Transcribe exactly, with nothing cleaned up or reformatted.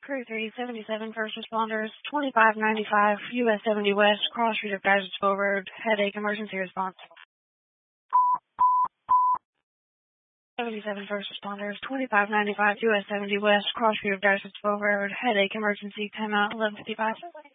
Crew three seventy-seven First Responders, twenty-five ninety-five U S seventy West, Cross Street of Gadsdenville Road, headache emergency response. seventy-seven First Responders, twenty-five ninety-five U S seventy West, Cross Street of Gadsdenville Road, headache emergency, timeout eleven fifty-five.